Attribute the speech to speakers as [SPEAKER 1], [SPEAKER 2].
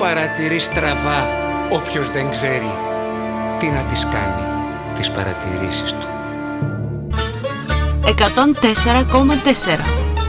[SPEAKER 1] παρατηρεί στραβά όποιος δεν ξέρει τι να τις κάνει τις παρατηρήσεις του.
[SPEAKER 2] 104,4